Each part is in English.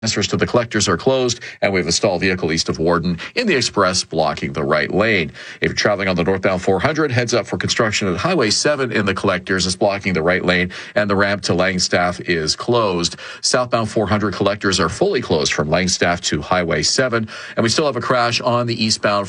Transfers to the collectors are closed, and we have a stalled vehicle east of Warden in the express blocking the right lane. If you're traveling on the northbound 400, heads up for construction at Highway 7 in the collectors is blocking the right lane, and the ramp to Langstaff is closed. Southbound 400 collectors are fully closed from Langstaff to Highway 7, and we still have a crash on the eastbound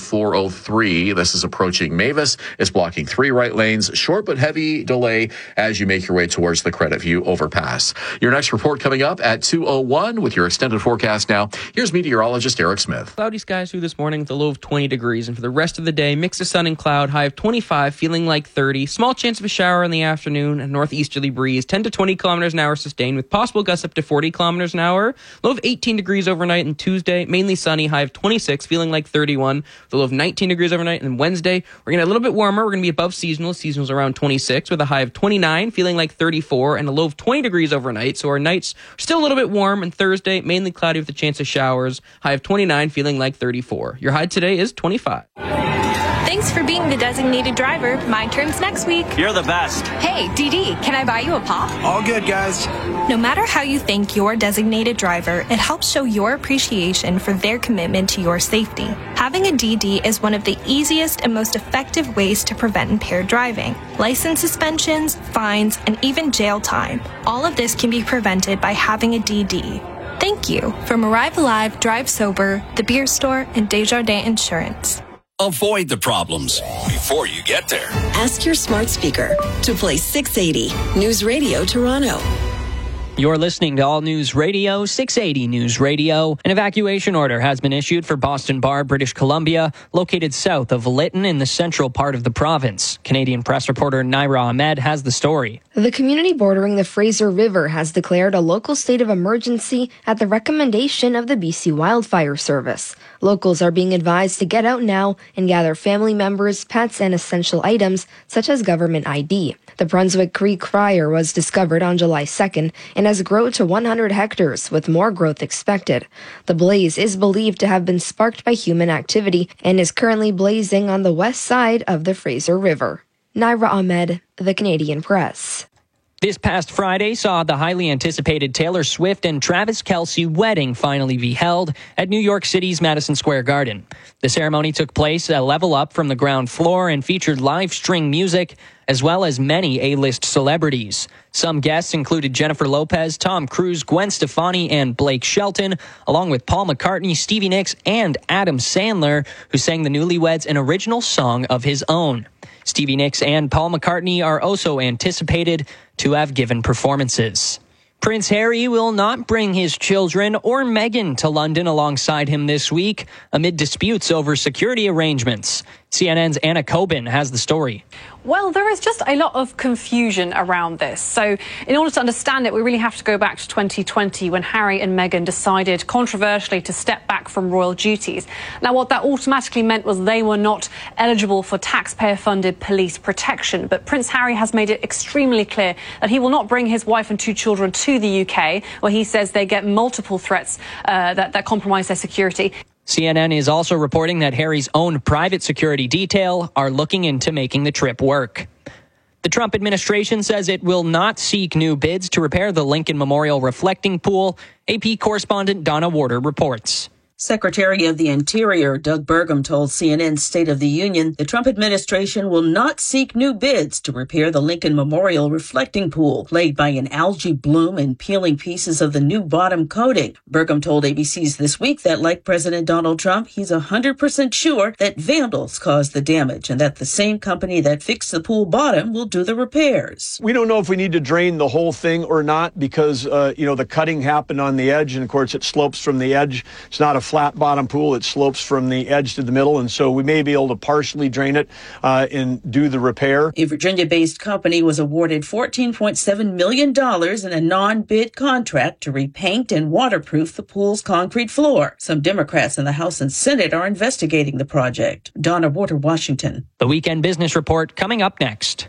403. This is approaching Mavis. It's blocking 3 right lanes. Short but heavy delay as you make your way towards the Credit View overpass. Your next report coming up at 2:01 with your extended forecast now. Here's meteorologist Eric Smith. Cloudy skies through this morning with a low of 20 degrees. And for the rest of the day, mix of sun and cloud, high of 25, feeling like 30. Small chance of a shower in the afternoon. A northeasterly breeze, 10 to 20 kilometers an hour sustained with possible gusts up to 40 kilometers an hour. Low of 18 degrees overnight and Tuesday, mainly sunny, high of 26, feeling like 31. The low of 19 degrees overnight. And Wednesday, we're going to get a little bit warmer. We're going to be above seasonal. Seasonal's around 26 with a high of 29, feeling like 34, and a low of 20 degrees overnight. So our nights are still a little bit warm. And Thursday, mainly cloudy with a chance of showers. High of 29, feeling like 34. Your high today is 25. Thanks for being the designated driver. My turn's next week. You're the best. Hey, DD, can I buy you a pop? All good, guys. No matter how you thank your designated driver, it helps show your appreciation for their commitment to your safety. Having a DD is one of the easiest and most effective ways to prevent impaired driving. License suspensions, fines, and even jail time. All of this can be prevented by having a DD. Thank you. From Arrive Alive, Drive Sober, The Beer Store, and Desjardins Insurance. Avoid the problems before you get there. Ask your smart speaker to play 680 News Radio Toronto. You're listening to All News Radio, 680 News Radio. An evacuation order has been issued for Boston Bar, British Columbia, located south of Lytton in the central part of the province. Canadian press reporter Naira Ahmed has the story. The community bordering the Fraser River has declared a local state of emergency at the recommendation of the BC Wildfire Service. Locals are being advised to get out now and gather family members, pets, and essential items such as government ID. The Brunswick Creek Fire was discovered on July 2nd and has grown to 100 hectares, with more growth expected. The blaze is believed to have been sparked by human activity and is currently blazing on the west side of the Fraser River. Naira Ahmed, The Canadian Press. This past Friday saw the highly anticipated Taylor Swift and Travis Kelce wedding finally be held at New York City's Madison Square Garden. The ceremony took place a level up from the ground floor and featured live string music, as well as many A-list celebrities. Some guests included Jennifer Lopez, Tom Cruise, Gwen Stefani, and Blake Shelton, along with Paul McCartney, Stevie Nicks, and Adam Sandler, who sang the newlyweds an original song of his own. Stevie Nicks and Paul McCartney are also anticipated to have given performances. Prince Harry will not bring his children or Meghan to London alongside him this week amid disputes over security arrangements. CNN's Anna Coben has the story. Well, there is just a lot of confusion around this. So in order to understand it, we really have to go back to 2020 when Harry and Meghan decided controversially to step back from royal duties. Now, what that automatically meant was they were not eligible for taxpayer-funded police protection. But Prince Harry has made it extremely clear that he will not bring his wife and 2 children to the UK, where he says they get multiple threats that compromise their security. CNN is also reporting that Harry's own private security detail are looking into making the trip work. The Trump administration says it will not seek new bids to repair the Lincoln Memorial reflecting pool. AP correspondent Donna Warder reports. Secretary of the Interior Doug Burgum told CNN's State of the Union the Trump administration will not seek new bids to repair the Lincoln Memorial reflecting pool, plagued by an algae bloom and peeling pieces of the new bottom coating. Burgum told ABC's This Week that, like President Donald Trump, he's 100% sure that vandals caused the damage and that the same company that fixed the pool bottom will do the repairs. We don't know if we need to drain the whole thing or not because, the cutting happened on the edge, and of course it slopes from the edge. It's not a flat bottom pool. It slopes from the edge to the middle, and so we may be able to partially drain it and do the repair. A Virginia-based company was awarded $14.7 million in a non-bid contract to repaint and waterproof the pool's concrete floor. Some Democrats in the House and Senate are investigating the project. Donna Warder, Washington. The Weekend Business Report coming up next.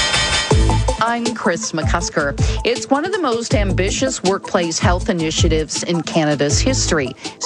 I'm Chris McCusker. It's one of the most ambitious workplace health initiatives in Canada's history.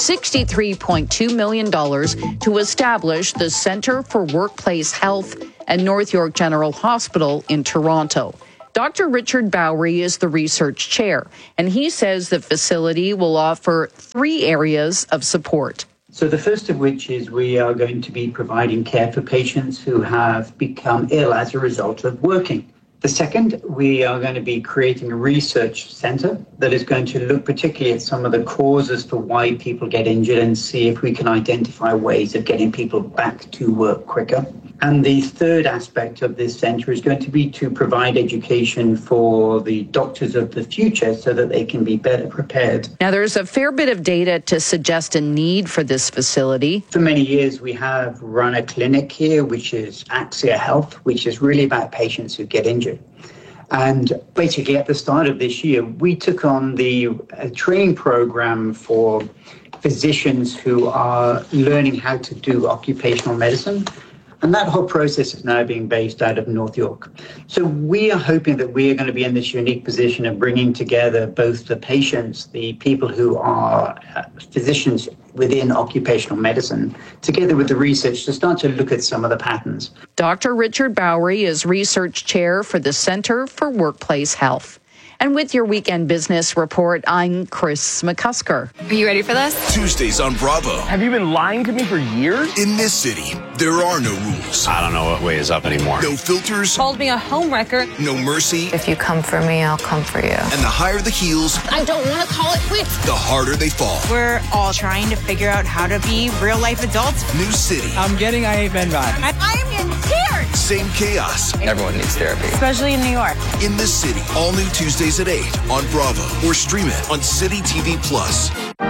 $63.2 million to establish the Centre for Workplace Health at North York General Hospital in Toronto. Dr. Richard Bowery is the research chair, and he says the facility will offer 3 areas of support. So the first of which is we are going to be providing care for patients who have become ill as a result of working. The second, we are going to be creating a research center that is going to look particularly at some of the causes for why people get injured and see if we can identify ways of getting people back to work quicker. And the third aspect of this center is going to be to provide education for the doctors of the future so that they can be better prepared. Now, there's a fair bit of data to suggest a need for this facility. For many years, we have run a clinic here, which is Axia Health, which is really about patients who get injured. And basically, at the start of this year, we took on the training program for physicians who are learning how to do occupational medicine. And that whole process is now being based out of North York. So we are hoping that we are going to be in this unique position of bringing together both the patients, the people who are physicians within occupational medicine, together with the research to start to look at some of the patterns. Dr. Richard Bowery is research chair for the Center for Workplace Health. And with your weekend business report, I'm Chris McCusker. Are you ready for this? Tuesdays on Bravo. Have you been lying to me for years? In this city, there are no rules. I don't know what way is up anymore. No filters. Called me a homewrecker. No mercy. If you come for me, I'll come for you. And the higher the heels, I don't want to call it quits. the harder they fall. We're all trying to figure out how to be real-life adults. New city. I'm getting I Ain't Been vibe. I'm in tears. Same chaos. Everyone needs therapy. Especially in New York. In this city. All new Tuesdays at 8 on Bravo. Or stream it on City TV Plus.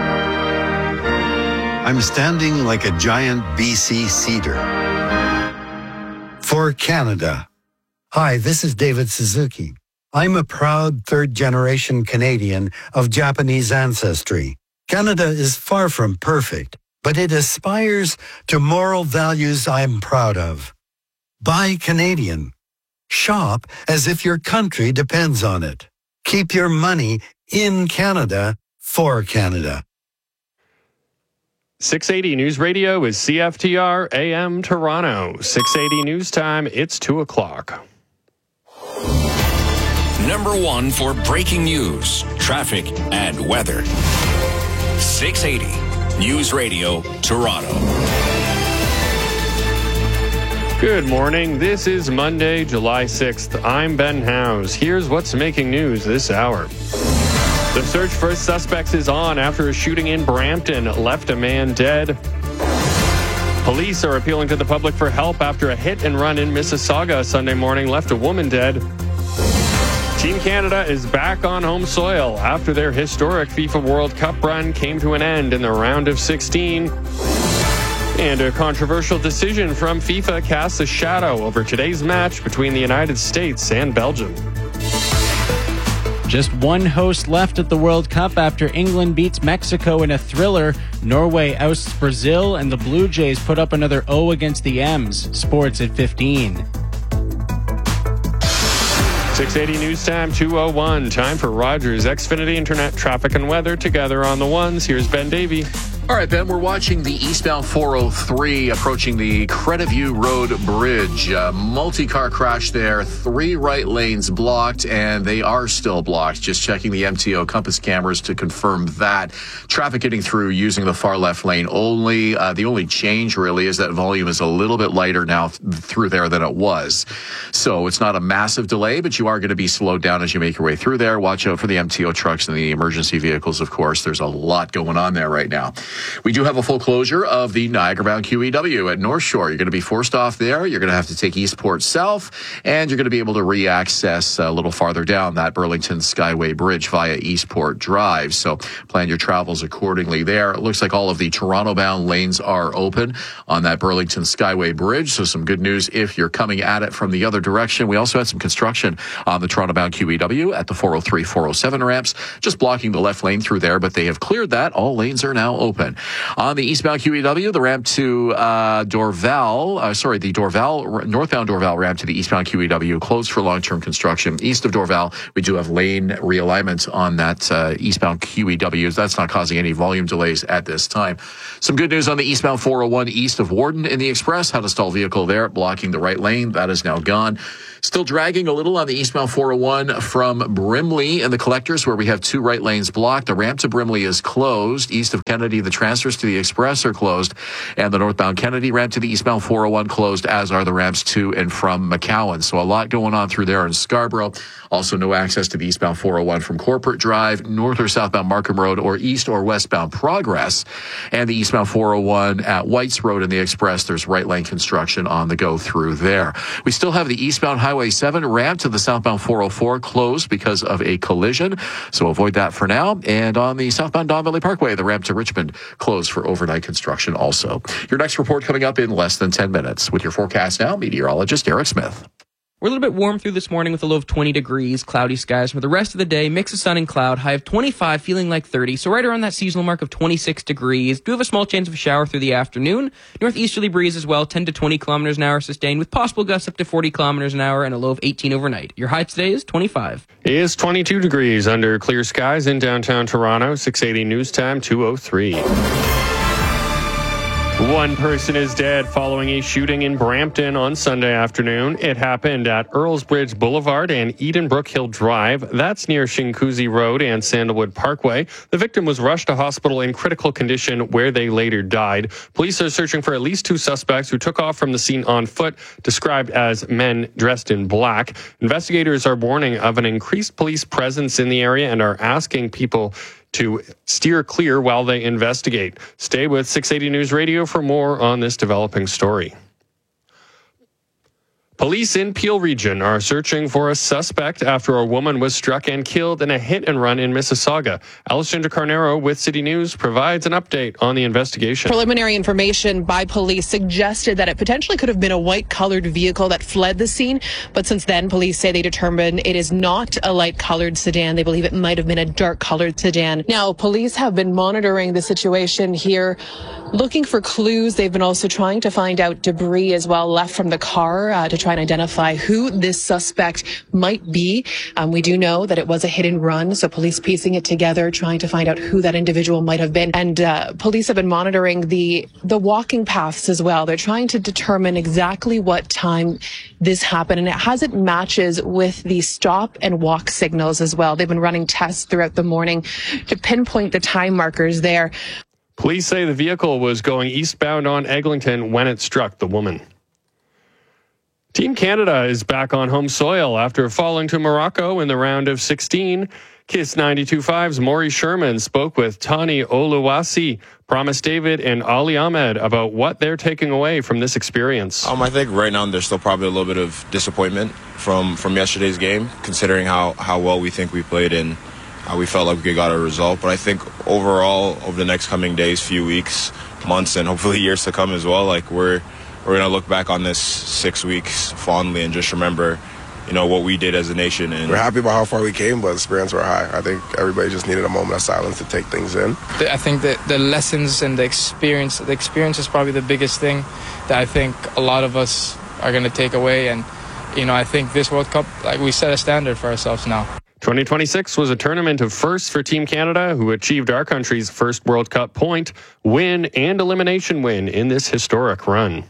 I'm standing like a giant BC cedar. For Canada. Hi, this is David Suzuki. I'm a proud third-generation Canadian of Japanese ancestry. Canada is far from perfect, but it aspires to moral values I'm proud of. Buy Canadian. Shop as if your country depends on it. Keep your money in Canada for Canada. 680 News Radio is CFTR AM Toronto. 680 News Time, it's 2 o'clock. Number 1 for breaking news, traffic, and weather. 680 News Radio, Toronto. Good morning. This is Monday, July 6th. I'm Ben Howes. Here's what's making news this hour. The search for suspects is on after a shooting in Brampton left a man dead. Police are appealing to the public for help after a hit and run in Mississauga Sunday morning left a woman dead. Team Canada is back on home soil after their historic FIFA World Cup run came to an end in the round of 16. And a controversial decision from FIFA casts a shadow over today's match between the United States and Belgium. Just one host left at the World Cup after England beats Mexico in a thriller. Norway ousts Brazil, and the Blue Jays put up another O against the M's. Sports at 15. 680 News Time, 2:01. Time for Rogers Xfinity Internet traffic and weather together on the ones. Here's Ben Davey. All right, Ben, we're watching the eastbound 403 approaching the Crediview Road Bridge. Multi-car crash there, 3 right lanes blocked, and they are still blocked. Just checking the MTO compass cameras to confirm that. Traffic getting through using the far left lane only. The only change really is that volume is a little bit lighter now through there than it was. So it's not a massive delay, but you are going to be slowed down as you make your way through there. Watch out for the MTO trucks and the emergency vehicles, of course. There's a lot going on there right now. We do have a full closure of the Niagara-bound QEW at North Shore. You're going to be forced off there. You're going to have to take Eastport South, and you're going to be able to re-access a little farther down that Burlington Skyway Bridge via Eastport Drive. So plan your travels accordingly there. It looks like all of the Toronto-bound lanes are open on that Burlington Skyway Bridge. So some good news if you're coming at it from the other direction. We also had some construction on the Toronto-bound QEW at the 403, 407 ramps, just blocking the left lane through there, but they have cleared that. All lanes are now open. open. On the eastbound QEW, the ramp to northbound Dorval ramp to the eastbound QEW closed for long-term construction. East of Dorval, we do have lane realignment on that eastbound QEW. That's not causing any volume delays at this time. Some good news on the eastbound 401 east of Warden in the Express. Had a stalled vehicle there blocking the right lane. That is now gone. Still dragging a little on the eastbound 401 from Brimley and the Collectors, where we have 2 right lanes blocked. The ramp to Brimley is closed. East of Kennedy, the transfers to the Express are closed. And the northbound Kennedy ramp to the eastbound 401 closed, as are the ramps to and from McCowan. So a lot going on through there in Scarborough. Also no access to the eastbound 401 from Corporate Drive, north or southbound Markham Road, or east or westbound Progress. And the eastbound 401 at Whites Road in the Express, there's right lane construction on the go through there. We still have the eastbound Highway 7 ramp to the southbound 404 closed because of a collision. So avoid that for now. And on the southbound Don Valley Parkway, the ramp to Richmond closed for overnight construction also. Your next report coming up in less than 10 minutes. With your forecast now, meteorologist Eric Smith. We're a little bit warm through this morning with a low of 20 degrees, cloudy skies. For the rest of the day, mix of sun and cloud, high of 25, feeling like 30. So right around that seasonal mark of 26 degrees. Do have a small chance of a shower through the afternoon. Northeasterly breeze as well, 10 to 20 kilometers an hour sustained with possible gusts up to 40 kilometers an hour and a low of 18 overnight. Your high today is 25. It is 22 degrees under clear skies in downtown Toronto. 680 news time, 2:03. One person is dead following a shooting in Brampton on Sunday afternoon. It happened at Earlsbridge Boulevard and Edenbrook Hill Drive. That's near Shinkuzi Road and Sandalwood Parkway. The victim was rushed to hospital in critical condition, where they later died. Police are searching for at least 2 suspects who took off from the scene on foot, described as men dressed in black. Investigators are warning of an increased police presence in the area and are asking people to steer clear while they investigate. Stay with 680 News Radio for more on this developing story. Police in Peel Region are searching for a suspect after a woman was struck and killed in a hit-and-run in Mississauga. Alessandra Carnero with City News provides an update on the investigation. Preliminary information by police suggested that it potentially could have been a white-colored vehicle that fled the scene, but since then, police say they determined it is not a light-colored sedan. They believe it might have been a dark-colored sedan. Now, police have been monitoring the situation here, looking for clues. They've been also trying to find out debris as well left from the car to try and identify who this suspect might be. We do know that it was a hit and run, so police piecing it together, trying to find out who that individual might have been. And police have been monitoring the walking paths as well. They're trying to determine exactly what time this happened, and it has it matches with the stop and walk signals as well. They've been running tests throughout the morning to pinpoint the time markers there. Police say the vehicle was going eastbound on Eglinton when it struck the woman. Team Canada is back on home soil after falling to Morocco in the round of 16. KISS 92.5's Maury Sherman spoke with Tani Oluwasi, Promise David, and Ali Ahmed about what they're taking away from this experience. I think right now there's still probably a little bit of disappointment from yesterday's game, considering how well we think we played and how we felt like we got a result. But I think overall, over the next coming days, few weeks, months, and hopefully years to come as well, like we're going to look back on this 6 weeks fondly and just remember, what we did as a nation. And we're happy about how far we came, but the spirits were high. I think everybody just needed a moment of silence to take things in. I think that the lessons and the experience is probably the biggest thing that I think a lot of us are going to take away. And, I think this World Cup, we set a standard for ourselves now. 2026 was a tournament of firsts for Team Canada, who achieved our country's first World Cup point, win, and elimination win in this historic run.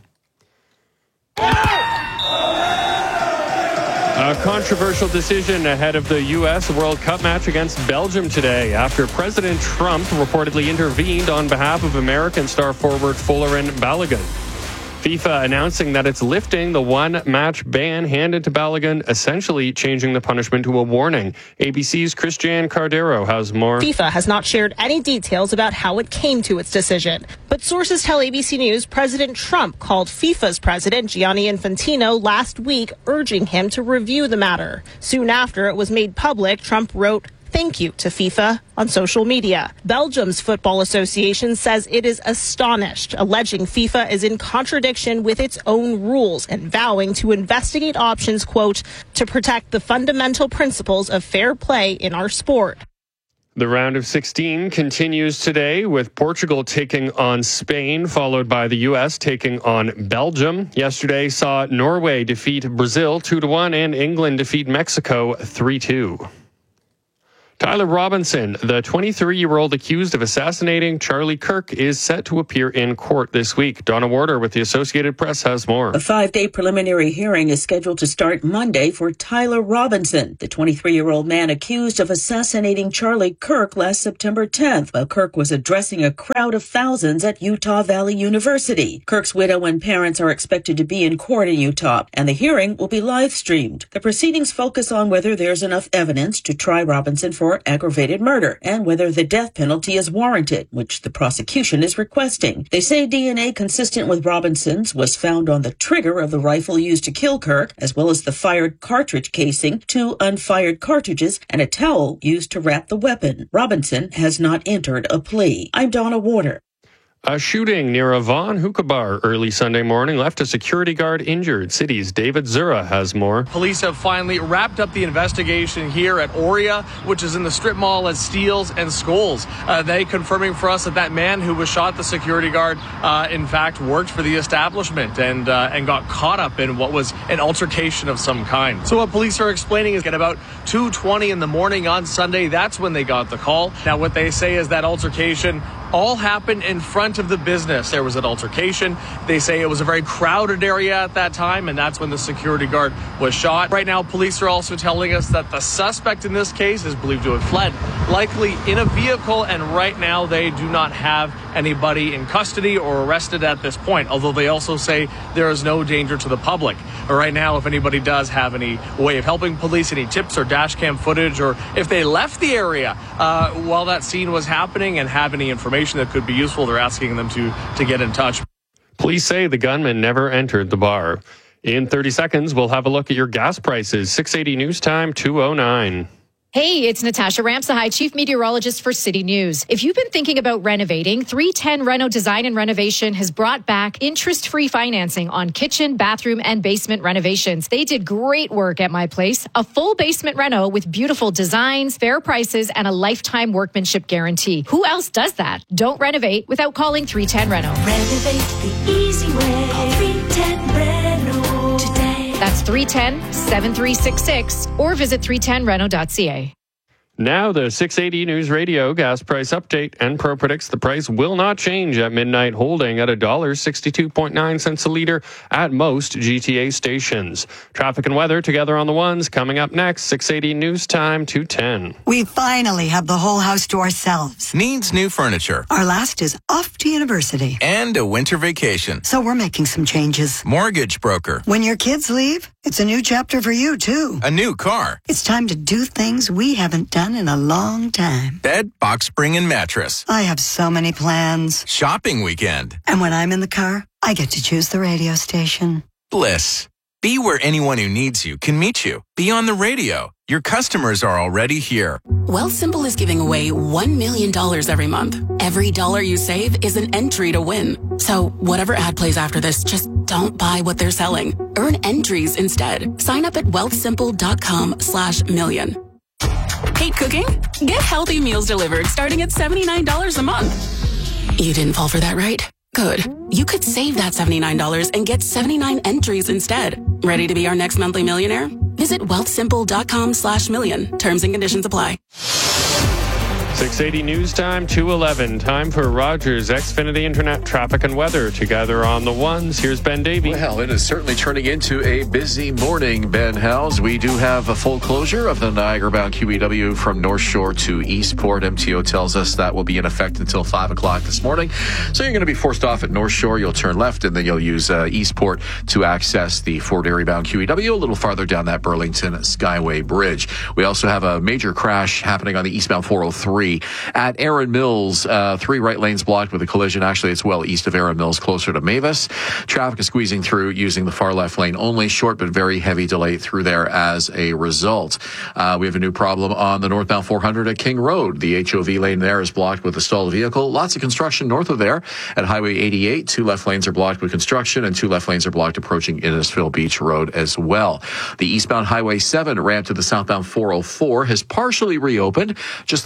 A controversial decision ahead of the U.S. World Cup match against Belgium today after President Trump reportedly intervened on behalf of American star forward Folarin Balogun. FIFA announcing that it's lifting the one-match ban handed to Balogun, essentially changing the punishment to a warning. ABC's Christiane Cardero has more. FIFA has not shared any details about how it came to its decision. But sources tell ABC News President Trump called FIFA's president, Gianni Infantino, last week, urging him to review the matter. Soon after it was made public, Trump wrote, "Thank you" to FIFA on social media. Belgium's Football Association says it is astonished, alleging FIFA is in contradiction with its own rules and vowing to investigate options, quote, to protect the fundamental principles of fair play in our sport. The round of 16 continues today with Portugal taking on Spain, followed by the U.S. taking on Belgium. Yesterday saw Norway defeat Brazil 2-1 and England defeat Mexico 3-2. Tyler Robinson, the 23-year-old accused of assassinating Charlie Kirk, is set to appear in court this week. Donna Warder with the Associated Press has more. A 5-day preliminary hearing is scheduled to start Monday for Tyler Robinson, the 23-year-old man accused of assassinating Charlie Kirk last September 10th while Kirk was addressing a crowd of thousands at Utah Valley University. Kirk's widow and parents are expected to be in court in Utah, and the hearing will be live-streamed. The proceedings focus on whether there's enough evidence to try Robinson for aggravated murder and whether the death penalty is warranted, which the prosecution is requesting. They say DNA consistent with Robinson's was found on the trigger of the rifle used to kill Kirk, as well as the fired cartridge casing, 2 unfired cartridges, and a towel used to wrap the weapon. Robinson has not entered a plea. I'm Donna Warder. A shooting near a Vaughan hookah bar early Sunday morning left a security guard injured. City's David Zura has more. Police have finally wrapped up the investigation here at Oria, which is in the strip mall at Steeles and Scholes. They confirming for us that man who was shot, the security guard, in fact worked for the establishment and got caught up in what was an altercation of some kind. So what police are explaining is at about 2:20 in the morning on Sunday, that's when they got the call. Now what they say is that altercation all happened in front of the business. There was an altercation. They say it was a very crowded area at that time, and that's when the security guard was shot. Right now, police are also telling us that the suspect in this case is believed to have fled, likely in a vehicle, and right now they do not have anybody in custody or arrested at this point, although they also say there is no danger to the public. Right now, if anybody does have any way of helping police, any tips or dash cam footage, or if they left the area while that scene was happening and have any information that could be useful, they're asking them to get in touch. Police say the gunman never entered the bar. In 30 seconds, we'll have a look at your gas prices. 680 News Time, 2:09. Hey, it's Natasha Ramsahai, Chief Meteorologist for City News. If you've been thinking about renovating, 310 Reno Design and Renovation has brought back interest-free financing on kitchen, bathroom, and basement renovations. They did great work at my place. A full basement reno with beautiful designs, fair prices, and a lifetime workmanship guarantee. Who else does that? Don't renovate without calling 310 Reno. Renovate the easy way. Call 310 Reno today. That's 310-7366 or visit 310reno.ca. Now the 680 News Radio gas price update. Enpro predicts the price will not change at midnight, holding at $1.62.9 a liter at most GTA stations. Traffic and weather together on the ones coming up next. 680 News Time, 2:10. We finally have the whole house to ourselves. Needs new furniture. Our last is off to university. And a winter vacation. So we're making some changes. Mortgage broker. When your kids leave, it's a new chapter for you, too. A new car. It's time to do things we haven't done in a long time. Bed, box spring, and mattress. I have so many plans. Shopping weekend. And when I'm in the car, I get to choose the radio station. Bliss. Be where anyone who needs you can meet you. Be on the radio. Your customers are already here. Wealthsimple is giving away $1 million every month. Every dollar you save is an entry to win. So whatever ad plays after this, just don't buy what they're selling. Earn entries instead. Sign up at wealthsimple.com/million. Hate cooking? Get healthy meals delivered starting at $79 a month. You didn't fall for that, right? Good. You could save that $79 and get 79 entries instead. Ready to be our next monthly millionaire? Visit wealthsimple.com/million. Terms and conditions apply. 680 News Time, 2:11. Time for Rogers Xfinity Internet traffic and weather. Together on the ones, here's Ben Davey. Well, it is certainly turning into a busy morning, Ben Howes. We do have a full closure of the Niagara-bound QEW from North Shore to Eastport. MTO tells us that will be in effect until 5 o'clock this morning. So you're going to be forced off at North Shore. You'll turn left, and then you'll use Eastport to access the Fort Erie-bound QEW a little farther down that Burlington Skyway Bridge. We also have a major crash happening on the eastbound 403 at Erin Mills. 3 right lanes blocked with a collision. Actually, it's well east of Erin Mills, closer to Mavis. Traffic is squeezing through using the far left lane only. Short but very heavy delay through there as a result. We have a new problem on the northbound 400 at King Road. The HOV lane there is blocked with a stalled vehicle. Lots of construction north of there at Highway 88. 2 left lanes are blocked with construction, and 2 left lanes are blocked approaching Innisfil Beach Road as well. The eastbound Highway 7 ramp to the southbound 404 has partially reopened. Just the far left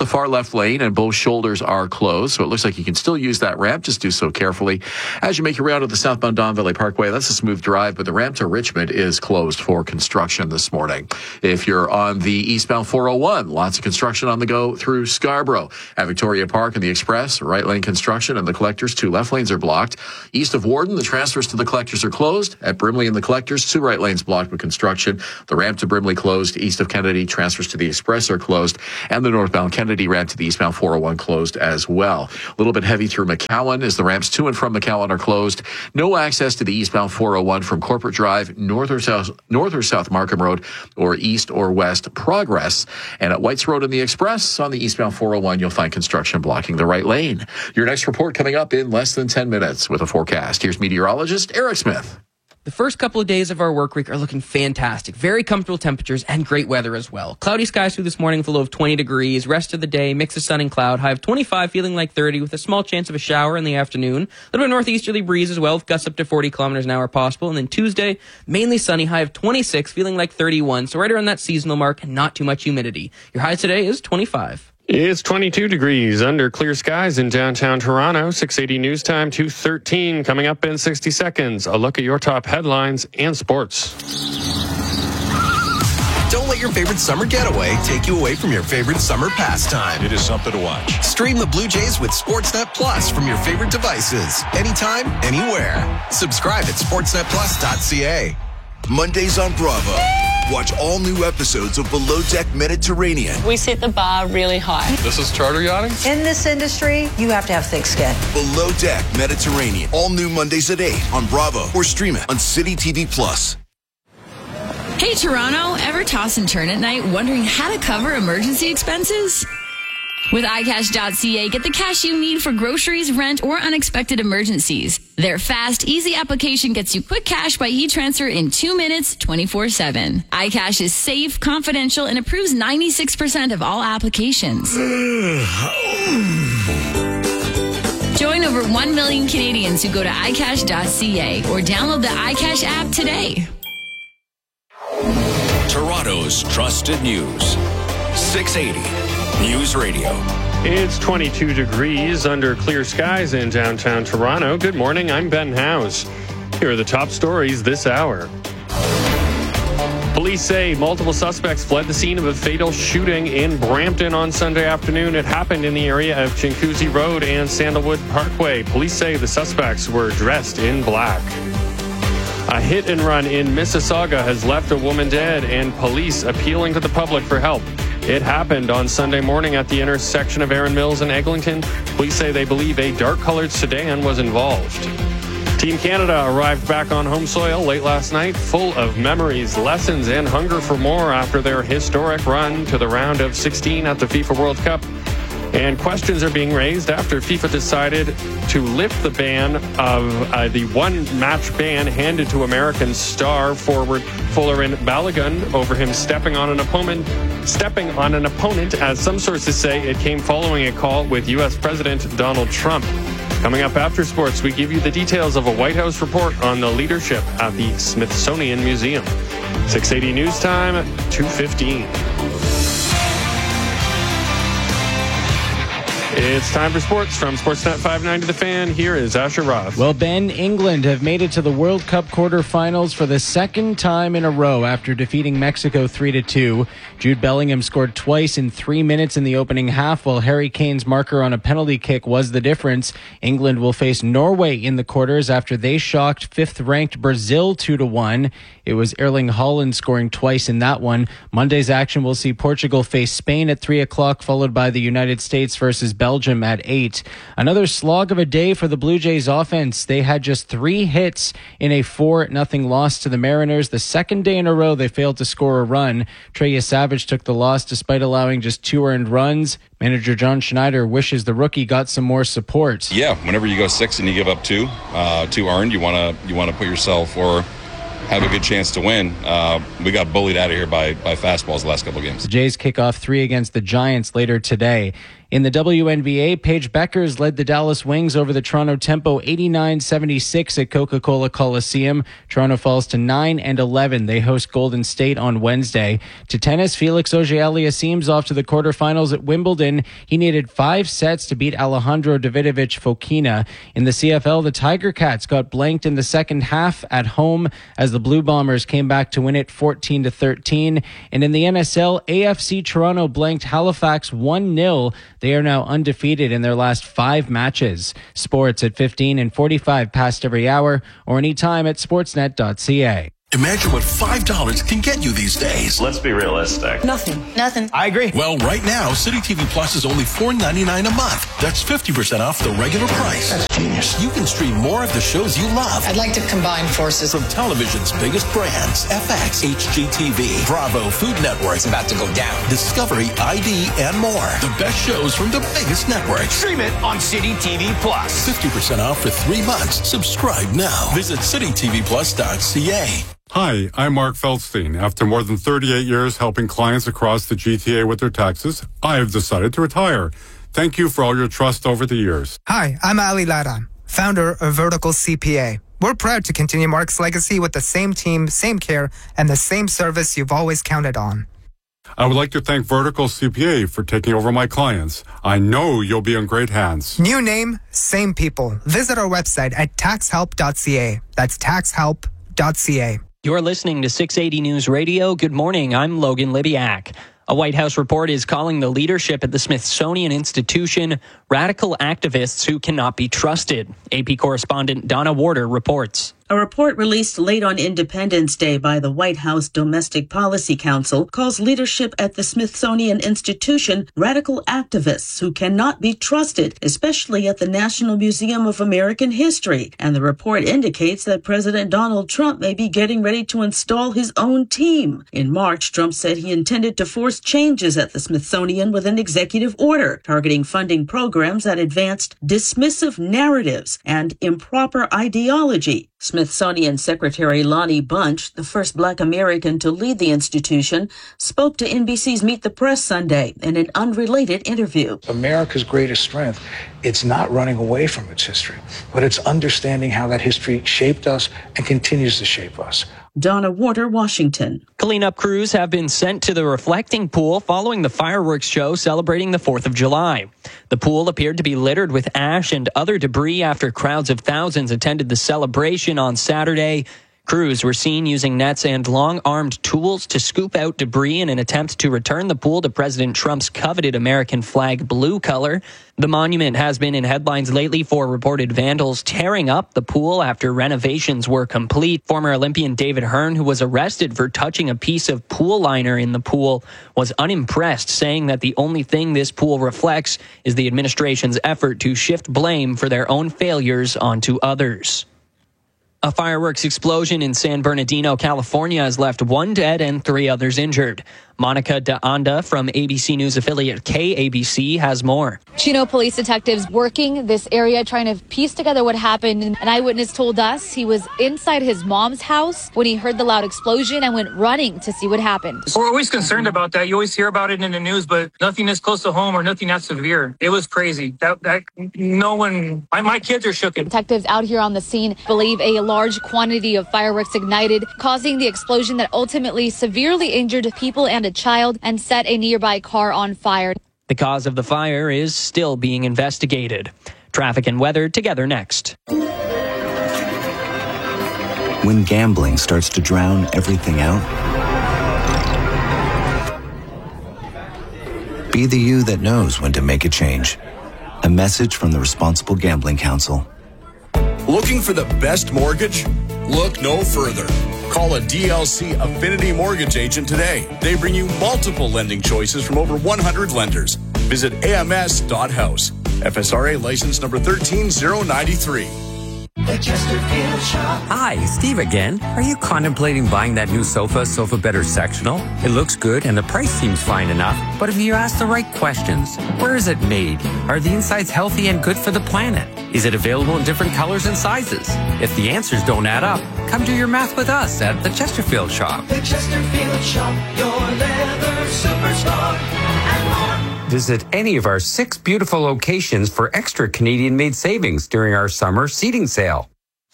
left lane, and both shoulders are closed. So it looks like you can still use that ramp. Just do so carefully. As you make your way out of the southbound Don Valley Parkway, that's a smooth drive, but the ramp to Richmond is closed for construction this morning. If you're on the eastbound 401, lots of construction on the go through Scarborough. At Victoria Park and the Express, right lane construction, and the Collectors, 2 left lanes are blocked. East of Warden, the transfers to the Collectors are closed. At Brimley and the Collectors, 2 right lanes blocked with construction. The ramp to Brimley closed. East of Kennedy, transfers to the Express are closed. And the northbound Kennedy ramp to the eastbound 401 closed as well. A little bit heavy through McCowan as the ramps to and from McCowan are closed. No access to the eastbound 401 from Corporate Drive, north or south Markham Road, or east or west Progress. And at Whites Road and the Express on the eastbound 401, you'll find construction blocking the right lane. Your next report coming up in less than 10 minutes with a forecast. Here's meteorologist Eric Smith. The first couple of days of our work week are looking fantastic. Very comfortable temperatures and great weather as well. Cloudy skies through this morning with a low of 20 degrees. Rest of the day, mix of sun and cloud. High of 25, feeling like 30 with a small chance of a shower in the afternoon. A little bit of northeasterly breeze as well with gusts up to 40 kilometers an hour possible. And then Tuesday, mainly sunny. High of 26, feeling like 31. So right around that seasonal mark and not too much humidity. Your high today is 25. It's 22 degrees under clear skies in downtown Toronto. 680 News Time, 2:13. Coming up in 60 seconds. A look at your top headlines and sports. Don't let your favorite summer getaway take you away from your favorite summer pastime. It is something to watch. Stream the Blue Jays with Sportsnet Plus from your favorite devices. Anytime, anywhere. Subscribe at sportsnetplus.ca. Mondays on Bravo. Watch all new episodes of Below Deck Mediterranean. We set the bar really high. This is charter yachting? In this industry, you have to have thick skin. Below Deck Mediterranean. All new Mondays at 8 on Bravo or stream it on City TV Plus. Hey, Toronto, ever toss and turn at night wondering how to cover emergency expenses? With iCash.ca, get the cash you need for groceries, rent, or unexpected emergencies. Their fast, easy application gets you quick cash by e-transfer in 2 minutes, 24/7. iCash is safe, confidential, and approves 96% of all applications. Join over 1 million Canadians who go to iCash.ca or download the iCash app today. Toronto's trusted news. 680 News Radio. It's 22 degrees under clear skies in downtown Toronto. Good morning, I'm Ben Howes. Here are the top stories this hour. Police say multiple suspects fled the scene of a fatal shooting in Brampton on Sunday afternoon. It happened in the area of Chinguacousy Road and Sandalwood Parkway. Police say the suspects were dressed in black. A hit and run in Mississauga has left a woman dead and police appealing to the public for help. It happened on Sunday morning at the intersection of Erin Mills and Eglinton. Police say they believe a dark-colored sedan was involved. Team Canada arrived back on home soil late last night, full of memories, lessons, and hunger for more after their historic run to the round of 16 at the FIFA World Cup. And questions are being raised after FIFA decided to lift the ban of the one-match ban handed to American star forward Folarin Balogun over him stepping on an opponent, as some sources say it came following a call with U.S. President Donald Trump. Coming up after sports, we give you the details of a White House report on the leadership at the Smithsonian Museum. 680 News Time, 2:15. It's time for sports from Sportsnet 590 The Fan. Here is Asher Roth. Well, Ben, England have made it to the World Cup quarterfinals for the second time in a row after defeating Mexico 3-2. Jude Bellingham scored twice in 3 minutes in the opening half, while Harry Kane's marker on a penalty kick was the difference. England will face Norway in the quarters after they shocked fifth-ranked Brazil 2-1. It was Erling Haaland scoring twice in that one. Monday's action will see Portugal face Spain at 3 o'clock, followed by the United States versus Belgium at 8. Another slog of a day for the Blue Jays offense. They had just 3 hits in a 4-0 loss to the Mariners. The second day in a row they failed to score a run. Trey Savage took the loss despite allowing just 2 earned runs. Manager John Schneider wishes the rookie got some more support. Yeah, whenever you go 6 and you give up 2 earned, you want to put yourself or have a good chance to win. We got bullied out of here by fastballs the last couple of games. The Jays kick off 3 against the Giants later today. In the WNBA, Paige Beckers led the Dallas Wings over the Toronto Tempo 89-76 at Coca-Cola Coliseum. Toronto falls to 9-11. They host Golden State on Wednesday. To tennis, Felix Auger-Aliassime's off to the quarterfinals at Wimbledon. He needed 5 sets to beat Alejandro Davidovich Fokina. In the CFL, the Tiger Cats got blanked in the second half at home as the Blue Bombers came back to win it 14-13. And in the NSL, AFC Toronto blanked Halifax 1-0. They are now undefeated in their last 5 matches. Sports at 15 and 45 past every hour or anytime at sportsnet.ca. Imagine what $5 can get you these days. Let's be realistic. Nothing. I agree. Well, right now, City TV Plus is only $4.99 a month. That's 50% off the regular price. That's genius. You can stream more of the shows you love. I'd like to combine forces. From television's biggest brands, FX, HGTV, Bravo, Food Network. It's about to go down. Discovery, ID, and more. The best shows from the biggest networks. Stream it on City TV Plus. 50% off for 3 months. Subscribe now. Visit citytvplus.ca. Hi, I'm Mark Feldstein. After more than 38 years helping clients across the GTA with their taxes, I have decided to retire. Thank you for all your trust over the years. Hi, I'm Ali Lara, founder of Vertical CPA. We're proud to continue Mark's legacy with the same team, same care, and the same service you've always counted on. I would like to thank Vertical CPA for taking over my clients. I know you'll be in great hands. New name, same people. Visit our website at taxhelp.ca. That's taxhelp.ca. You're listening to 680 News Radio. Good morning. I'm Logan Libiak. A White House report is calling the leadership at the Smithsonian Institution radical activists who cannot be trusted. AP correspondent Donna Warder reports. A report released late on Independence Day by the White House Domestic Policy Council calls leadership at the Smithsonian Institution radical activists who cannot be trusted, especially at the National Museum of American History. And the report indicates that President Donald Trump may be getting ready to install his own team. In March, Trump said he intended to force changes at the Smithsonian with an executive order targeting funding programs that advanced dismissive narratives and improper ideology. Smithsonian Secretary Lonnie Bunch, the first Black American to lead the institution, spoke to NBC's Meet the Press Sunday in an unrelated interview. America's greatest strength, it's not running away from its history, but it's understanding how that history shaped us and continues to shape us. Donna Warder, Washington. Cleanup crews have been sent to the reflecting pool following the fireworks show celebrating the 4th of July. The pool appeared to be littered with ash and other debris after crowds of thousands attended the celebration on Saturday. Crews were seen using nets and long-armed tools to scoop out debris in an attempt to return the pool to President Trump's coveted American flag blue color. The monument has been in headlines lately for reported vandals tearing up the pool after renovations were complete. Former Olympian David Hearn, who was arrested for touching a piece of pool liner in the pool, was unimpressed, saying that the only thing this pool reflects is the administration's effort to shift blame for their own failures onto others. A fireworks explosion in San Bernardino, California has left 1 dead and 3 others injured. Monica de Anda from ABC News affiliate KABC has more. Chino police detectives working this area trying to piece together what happened. An eyewitness told us he was inside his mom's house when he heard the loud explosion and went running to see what happened. We're always concerned about that. You always hear about it in the news, but nothing this close to home or nothing that severe. It was crazy. My kids are shooken. Detectives out here on the scene believe a large quantity of fireworks ignited, causing the explosion that ultimately severely injured people and a child and set a nearby car on fire. The cause of the fire is still being investigated. Traffic and weather together next. When gambling starts to drown everything out, be the you that knows when to make a change. A message from the Responsible Gambling Council. Looking for the best mortgage? Look no further. Call a DLC Affinity Mortgage agent today. They bring you multiple lending choices from over 100 lenders. Visit ams.house. FSRA license number 13093. The Chesterfield Shop. Hi, Steve again. Are you contemplating buying that new Sofa Better sectional? It looks good and the price seems fine enough, but if you ask the right questions, where is it made? Are the insides healthy and good for the planet? Is it available in different colors and sizes? If the answers don't add up, come do your math with us at the Chesterfield Shop. The Chesterfield Shop, your leather superstore and more. Visit any of our 6 beautiful locations for extra Canadian-made savings during our summer seating sale.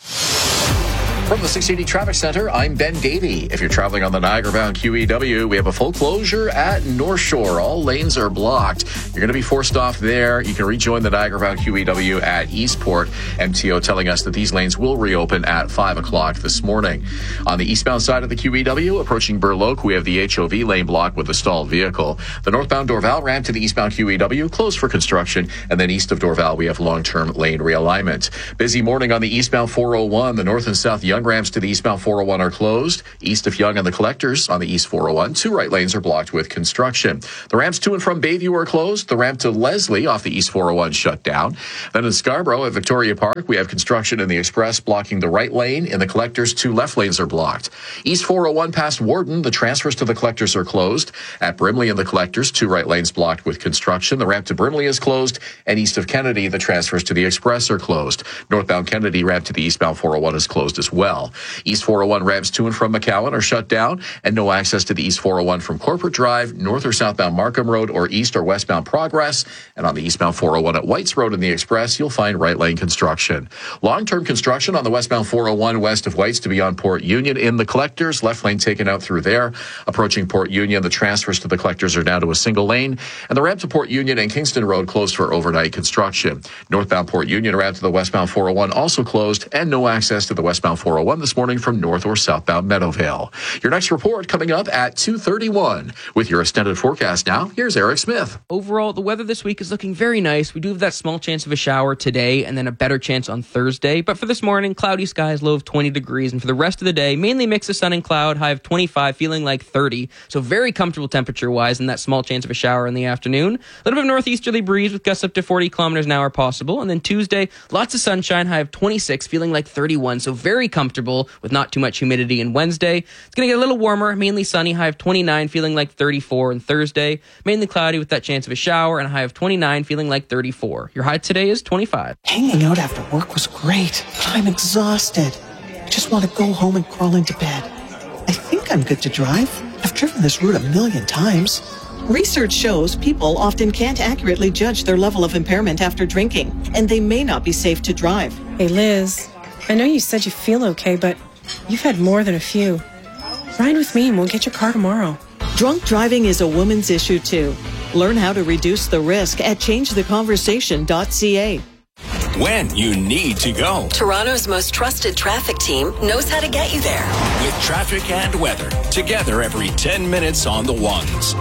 From the 680 Traffic Center, I'm Ben Davey. If you're traveling on the Niagara-bound QEW, we have a full closure at North Shore. All lanes are blocked. You're going to be forced off there. You can rejoin the Niagara-bound QEW at Eastport. MTO telling us that these lanes will reopen at 5 o'clock this morning. On the eastbound side of the QEW, approaching Burloak, we have the HOV lane blocked with a stalled vehicle. The northbound Dorval ramp to the eastbound QEW closed for construction. And then east of Dorval, we have long-term lane realignment. Busy morning on the eastbound 401. The north and south Young ramps to the eastbound 401 are closed. East of Young and the Collectors on the east 401, 2 right lanes are blocked with construction. The ramps to and from Bayview are closed. The ramp to Leslie off the east 401 shut down. Then in Scarborough at Victoria Park, we have construction in the Express blocking the right lane. In the Collectors, 2 left lanes are blocked. East 401 past Warden, the transfers to the Collectors are closed. At Brimley and the Collectors, 2 right lanes blocked with construction. The ramp to Brimley is closed. And east of Kennedy, the transfers to the Express are closed. Northbound Kennedy ramp to the eastbound 401 is closed as well. East 401 ramps to and from McCowan are shut down, and no access to the East 401 from Corporate Drive, north or southbound Markham Road, or east or westbound Progress. And on the eastbound 401 at Whites Road in the Express, you'll find right lane construction. Long-term construction on the westbound 401 west of Whites to beyond Port Union in the Collectors. Left lane taken out through there. Approaching Port Union, the transfers to the Collectors are down to a single lane, and the ramp to Port Union and Kingston Road closed for overnight construction. Northbound Port Union ramp to the westbound 401 also closed, and no access to the westbound 401 this morning from north or southbound Meadowvale. Your next report coming up at 2:31. With your extended forecast now, here's Eric Smith. Overall, the weather this week is looking very nice. We do have that small chance of a shower today and then a better chance on Thursday. But for this morning, cloudy skies, low of 20 degrees. And for the rest of the day, mainly mix of sun and cloud, high of 25, feeling like 30. So very comfortable temperature-wise and that small chance of a shower in the afternoon. A little bit of northeasterly breeze with gusts up to 40 kilometers an hour possible. And then Tuesday, lots of sunshine, high of 26, feeling like 31. So very comfortable with not too much humidity. And Wednesday, it's going to get a little warmer, mainly sunny, high of 29, feeling like 34. And Thursday, mainly cloudy with that chance of a shower and a high of 29, feeling like 34. Your high today is 25. Hanging out after work was great, but I'm exhausted. I just want to go home and crawl into bed. I think I'm good to drive. I've driven this route a million times. Research shows people often can't accurately judge their level of impairment after drinking, and they may not be safe to drive. Hey, Liz, I know you said you feel okay, but you've had more than a few. Ride with me and we'll get your car tomorrow. Drunk driving is a woman's issue, too. Learn how to reduce the risk at changetheconversation.ca. When you need to go. Toronto's most trusted traffic team knows how to get you there. With traffic and weather, together every 10 minutes on the ones.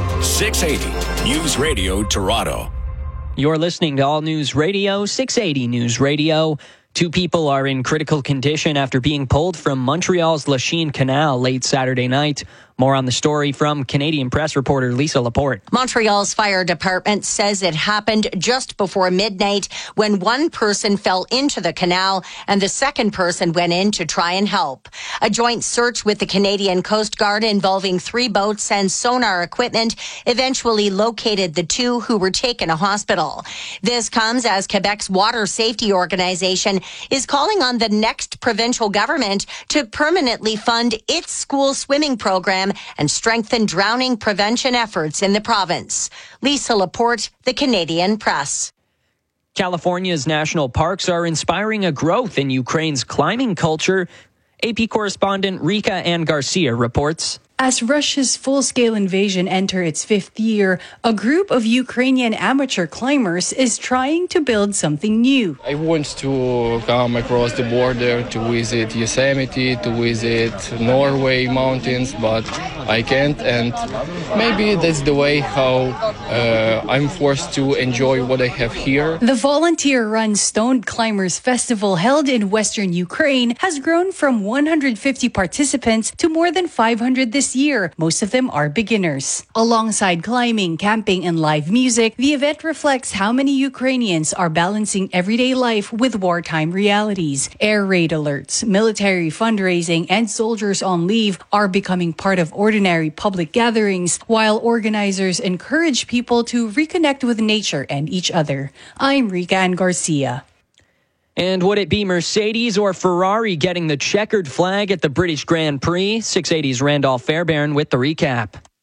680 News Radio Toronto. You're listening to All News Radio, 680 News Radio. 2 people are in critical condition after being pulled from Montreal's Lachine Canal late Saturday night. More on the story from Canadian Press reporter Lisa Laporte. Montreal's fire department says it happened just before midnight when one person fell into the canal and the second person went in to try and help. A joint search with the Canadian Coast Guard involving 3 boats and sonar equipment eventually located the 2 who were taken to hospital. This comes as Quebec's water safety organization is calling on the next provincial government to permanently fund its school swimming program and strengthen drowning prevention efforts in the province. Lisa Laporte, the Canadian Press. California's national parks are inspiring a growth in Ukraine's climbing culture. AP correspondent Rika Ann Garcia reports. As Russia's full-scale invasion enters its 5th year, a group of Ukrainian amateur climbers is trying to build something new. I want to come across the border to visit Yosemite, to visit Norway mountains, but I can't, and maybe that's the way how I'm forced to enjoy what I have here. The volunteer-run Stoned Climbers Festival held in western Ukraine has grown from 150 participants to more than 500 this year. Most of them are beginners. Alongside climbing, camping, and live music, the event reflects how many Ukrainians are balancing everyday life with wartime realities. Air raid alerts, military fundraising, and soldiers on leave are becoming part of ordinary public gatherings, while organizers encourage people to reconnect with nature and each other. I'm Rika Ann Garcia. And would it be Mercedes or Ferrari getting the checkered flag at the British Grand Prix? 680's Randolph Fairbairn with the recap.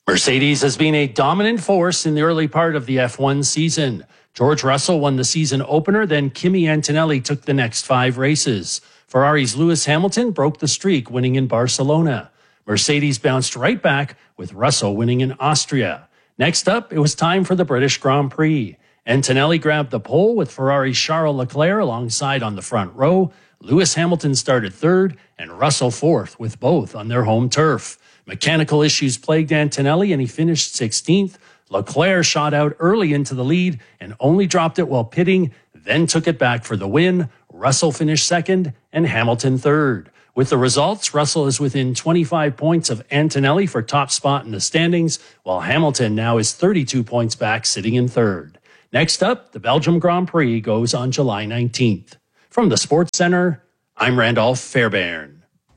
Mercedes has been a dominant force in the early part of the F1 season. George Russell won the season opener, then Kimi Antonelli took the next 5 races. Ferrari's Lewis Hamilton broke the streak, winning in Barcelona. Mercedes bounced right back, with Russell winning in Austria. Next up, it was time for the British Grand Prix. Antonelli grabbed the pole with Ferrari's Charles Leclerc alongside on the front row. Lewis Hamilton started third, and Russell fourth, with both on their home turf. Mechanical issues plagued Antonelli, and he finished 16th. Leclerc shot out early into the lead and only dropped it while pitting, then took it back for the win. Russell finished second and Hamilton third. With the results, Russell is within 25 points of Antonelli for top spot in the standings, while Hamilton now is 32 points back, sitting in third. Next up, the Belgium Grand Prix goes on July 19th. From the Sports Center, I'm Randolph Fairbairn.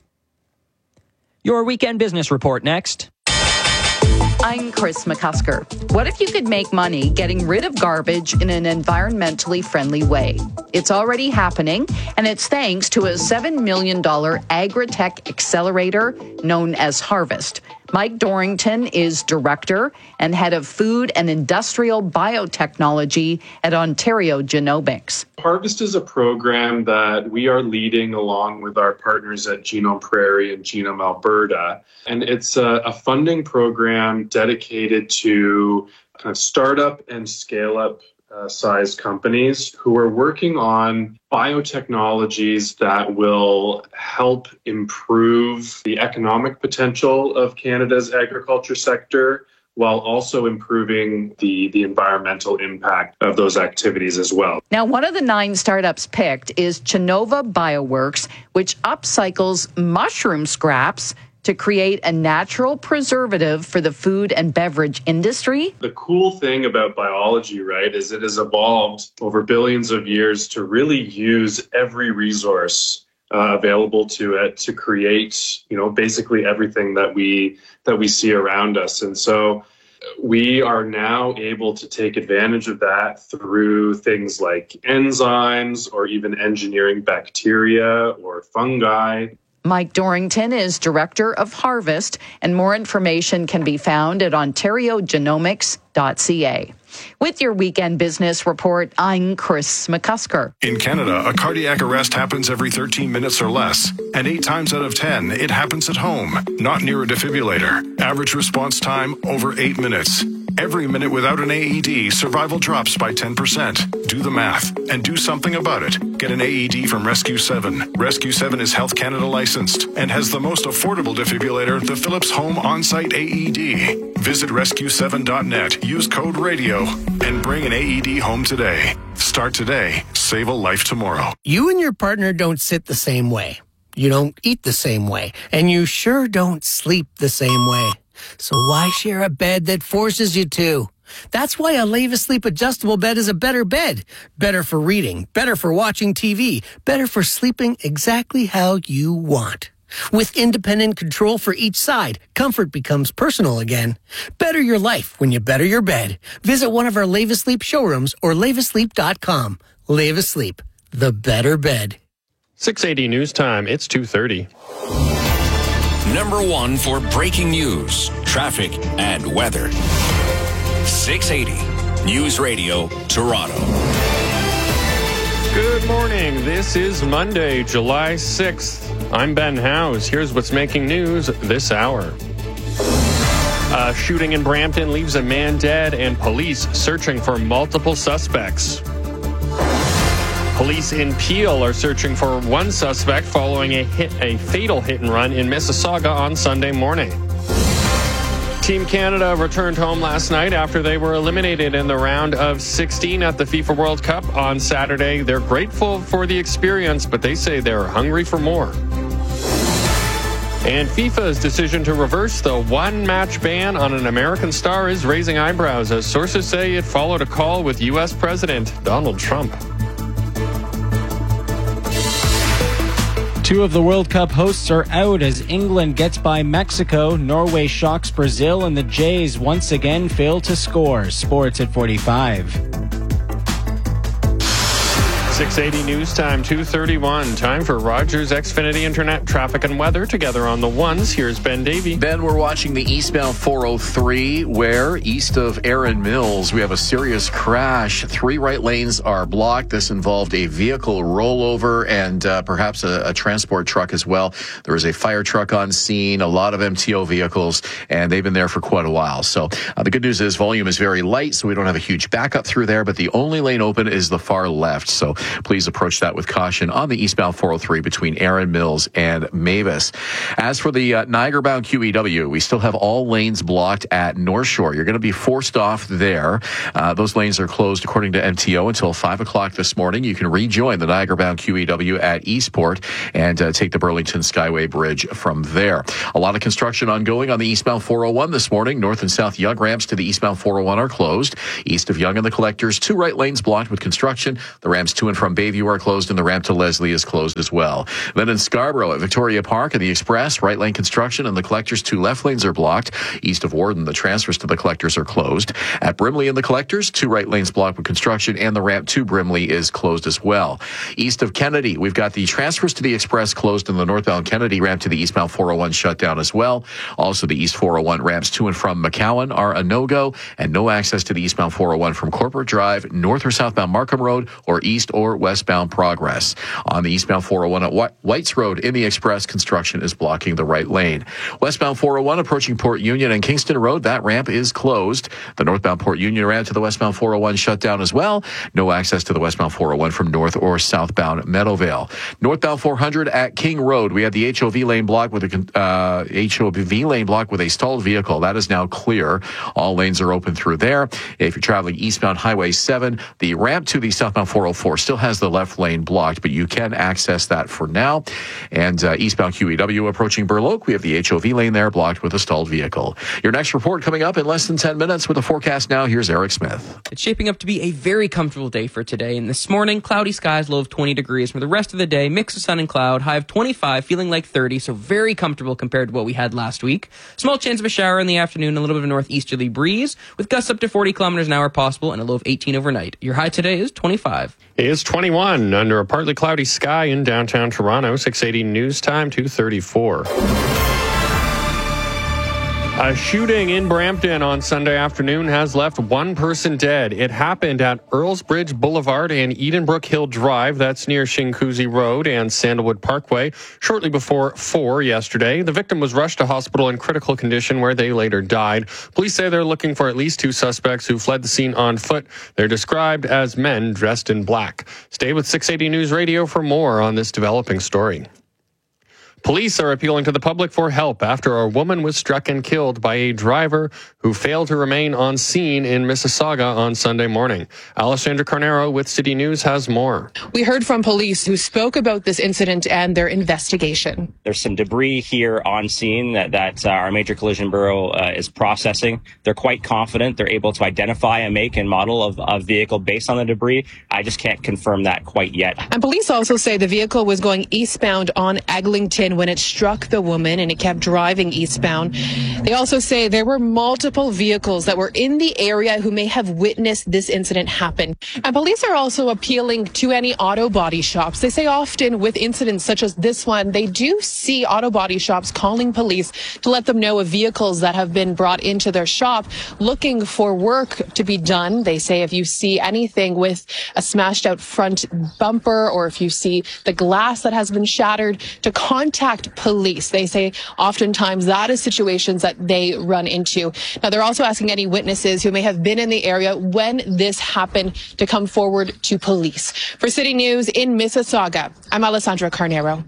Your weekend business report next. I'm Chris McCusker. What if you could make money getting rid of garbage in an environmentally friendly way? It's already happening, and it's thanks to a $7 million agri-tech accelerator known as Harvest. Mike Dorrington is director and head of food and industrial biotechnology at Ontario Genomics. Harvest is a program that we are leading along with our partners at Genome Prairie and Genome Alberta. And it's a funding program dedicated to startup and scale-up size companies who are working on biotechnologies that will help improve the economic potential of Canada's agriculture sector, while also improving the environmental impact of those activities as well. Now, one of the 9 startups picked is Chinova Bioworks, which upcycles mushroom scraps to create a natural preservative for the food and beverage industry. The cool thing about biology, right, is it has evolved over billions of years to really use every resource available to it to create, basically everything that we see around us. And so we are now able to take advantage of that through things like enzymes or even engineering bacteria or fungi. Mike Dorrington is director of Harvest, and more information can be found at ontariogenomics.ca. With your weekend business report, I'm Chris McCusker. In Canada, a cardiac arrest happens every 13 minutes or less, and 8 times out of 10, it happens at home, not near a defibrillator. Average response time, over 8 minutes. Every minute without an AED, survival drops by 10%. Do the math and do something about it. Get an AED from Rescue 7. Rescue 7 is Health Canada licensed and has the most affordable defibrillator, the Philips Home On-Site AED. Visit rescue7.net, use code RADIO, and bring an AED home today. Start today. Save a life tomorrow. You and your partner don't sit the same way. You don't eat the same way. And you sure don't sleep the same way. So why share a bed that forces you to? That's why a Leva Sleep adjustable bed is a better bed. Better for reading, better for watching TV, better for sleeping exactly how you want. With independent control for each side, comfort becomes personal again. Better your life when you better your bed. Visit one of our Leva Sleep showrooms or levasleep.com. Leva Sleep, the better bed. 680 News Time, it's 2:30. Number 1 for breaking news, traffic, and weather. 680 News Radio, Toronto. Good morning. This is Monday, July 6th. I'm Ben Howes. Here's what's making news this hour. A shooting in Brampton leaves a man dead and police searching for multiple suspects. Police in Peel are searching for one suspect following a fatal hit and run in Mississauga on Sunday morning. Team Canada returned home last night after they were eliminated in the round of 16 at the FIFA World Cup on Saturday. They're grateful for the experience, but they say they're hungry for more. And FIFA's decision to reverse the one-match ban on an American star is raising eyebrows, as sources say it followed a call with U.S. President Donald Trump. 2 of the World Cup hosts are out as England gets by Mexico, Norway shocks Brazil, and the Jays once again fail to score. Sports at 45. 680 news time, 2:31. Time for Rogers Xfinity Internet traffic and weather together on the ones. Here's Ben Davey. Ben, we're watching the eastbound 403 where east of Erin Mills, we have a serious crash. 3 right lanes are blocked. This involved a vehicle rollover and perhaps a transport truck as well. There was a fire truck on scene, a lot of MTO vehicles, and they've been there for quite a while. So the good news is volume is very light, so we don't have a huge backup through there, but the only lane open is the far left. So please approach that with caution on the eastbound 403 between Erin Mills and Mavis. As for the Niagara-bound QEW, we still have all lanes blocked at North Shore. You're going to be forced off there. Those lanes are closed according to MTO until 5 o'clock this morning. You can rejoin the Niagara-bound QEW at Eastport and take the Burlington Skyway Bridge from there. A lot of construction ongoing on the eastbound 401 this morning. North and south Yonge ramps to the eastbound 401 are closed. East of Yonge and the Collectors, 2 right lanes blocked with construction. The ramps to and from Bayview are closed, and the ramp to Leslie is closed as well. Then in Scarborough at Victoria Park and the Express, right lane construction and the Collectors, 2 left lanes are blocked. East of Warden, the transfers to the Collectors are closed. At Brimley and the Collectors, 2 right lanes blocked with construction, and the ramp to Brimley is closed as well. East of Kennedy, we've got the transfers to the Express closed and the northbound Kennedy ramp to the eastbound 401 shut down as well. Also, the East 401 ramps to and from McCowan are a no-go, and no access to the eastbound 401 from Corporate Drive, north or southbound Markham Road, or east or westbound Progress. On the eastbound 401 at Whites Road in the Express, construction is blocking the right lane. Westbound 401 approaching Port Union and Kingston Road, that ramp is closed. The northbound Port Union ramp to the westbound 401 shut down as well. No access to the westbound 401 from north or southbound Meadowvale. Northbound 400 at King Road, we have the HOV lane blocked with a stalled vehicle. That is now clear. All lanes are open through there. If you're traveling eastbound Highway 7, the ramp to the southbound 404 still has the left lane blocked, but you can access that for now. And eastbound QEW approaching Burloak, we have the HOV lane there blocked with a stalled vehicle. Your next report coming up in less than 10 minutes with a forecast now. Here's Eric Smith. It's shaping up to be a very comfortable day for today. And this morning, cloudy skies, low of 20 degrees. For the rest of the day, mix of sun and cloud, high of 25, feeling like 30, so very comfortable compared to what we had last week. Small chance of a shower in the afternoon, a little bit of a northeasterly breeze, with gusts up to 40 kilometers an hour possible, and a low of 18 overnight. Your high today is 25. It is 21 under a partly cloudy sky in downtown Toronto. 680 news time, 2:34. A shooting in Brampton on Sunday afternoon has left 1 person dead. It happened at Earlsbridge Boulevard and Edenbrook Hill Drive. That's near Shinkuzi Road and Sandalwood Parkway. Shortly before 4 yesterday, the victim was rushed to hospital in critical condition where they later died. Police say they're looking for at least 2 suspects who fled the scene on foot. They're described as men dressed in black. Stay with 680 News Radio for more on this developing story. Police are appealing to the public for help after a woman was struck and killed by a driver who failed to remain on scene in Mississauga on Sunday morning. Alessandra Carnero with City News has more. We heard from police who spoke about this incident and their investigation. There's some debris here on scene that our Major Collision Bureau is processing. They're quite confident they're able to identify a make and model of a vehicle based on the debris. I just can't confirm that quite yet. And police also say the vehicle was going eastbound on Eglinton when it struck the woman, and it kept driving eastbound. They also say there were multiple vehicles that were in the area who may have witnessed this incident happen. And police are also appealing to any auto body shops. They say often with incidents such as this one, they do see auto body shops calling police to let them know of vehicles that have been brought into their shop looking for work to be done. They say if you see anything with a smashed out front bumper, or if you see the glass that has been shattered, to contact police. They say oftentimes that is situations that they run into. Now, they're also asking any witnesses who may have been in the area when this happened to come forward to police. For City News in Mississauga, I'm Alessandra Carnero.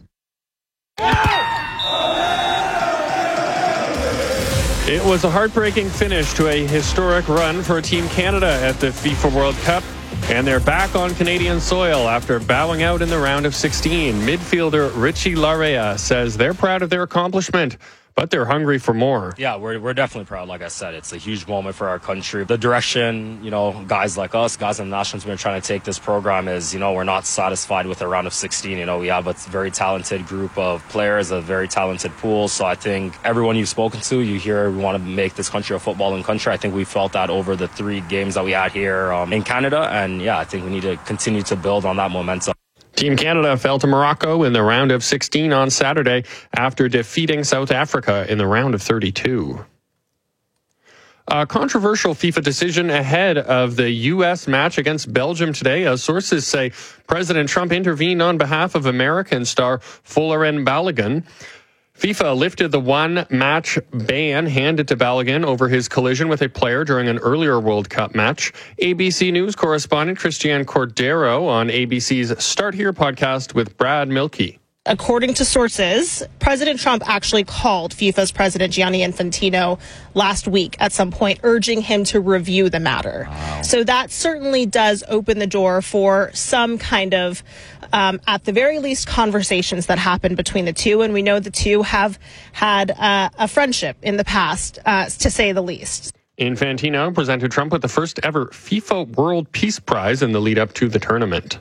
It was a heartbreaking finish to a historic run for Team Canada at the FIFA World Cup. And they're back on Canadian soil after bowing out in the round of 16. Midfielder Richie Larea says they're proud of their accomplishment, but they're hungry for more. Yeah, we're definitely proud. Like I said, it's a huge moment for our country. The direction, guys like us, guys in the national team are trying to take this program is, we're not satisfied with a round of 16. We have a very talented group of players, a very talented pool. So I think everyone you've spoken to, you hear we want to make this country a footballing country. I think we felt that over the 3 games that we had here in Canada. And yeah, I think we need to continue to build on that momentum. Team Canada fell to Morocco in the round of 16 on Saturday after defeating South Africa in the round of 32. A controversial FIFA decision ahead of the U.S. match against Belgium today, as sources say President Trump intervened on behalf of American star Folarin Balogun. FIFA lifted the one-match ban handed to Balogun over his collision with a player during an earlier World Cup match. ABC News correspondent Christiane Cordero on ABC's Start Here podcast with Brad Milkey. According to sources, President Trump actually called FIFA's president Gianni Infantino last week at some point, urging him to review the matter. Wow. So that certainly does open the door for some kind of, at the very least, conversations that happen between the two. And we know the two have had a friendship in the past, to say the least. Infantino presented Trump with the first ever FIFA World Peace Prize in the lead up to the tournament.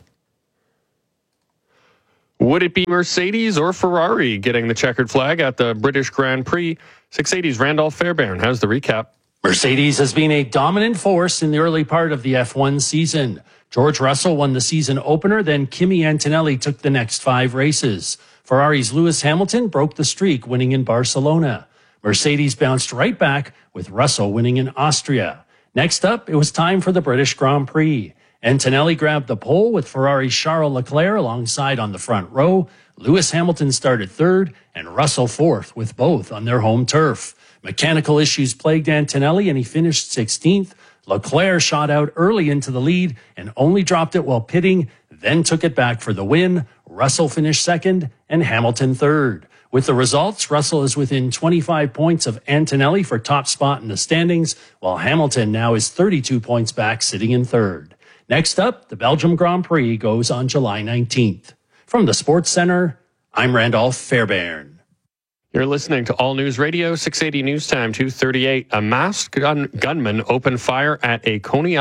Would it be Mercedes or Ferrari getting the checkered flag at the British Grand Prix? 680's Randolph Fairbairn has the recap. Mercedes has been a dominant force in the early part of the F1 season. George Russell won the season opener, then Kimi Antonelli took the next 5 races. Ferrari's Lewis Hamilton broke the streak, winning in Barcelona. Mercedes bounced right back, with Russell winning in Austria. Next up, it was time for the British Grand Prix. Antonelli grabbed the pole with Ferrari's Charles Leclerc alongside on the front row. Lewis Hamilton started third and Russell fourth, with both on their home turf. Mechanical issues plagued Antonelli and he finished 16th. Leclerc shot out early into the lead and only dropped it while pitting, then took it back for the win. Russell finished second and Hamilton third. With the results, Russell is within 25 points of Antonelli for top spot in the standings, while Hamilton now is 32 points back, sitting in third. Next up, the Belgium Grand Prix goes on July 19th. From the Sports Center, I'm Randolph Fairbairn. You're listening to All News Radio, 680 News Time, 2:38. A masked gunman opened fire at a Coney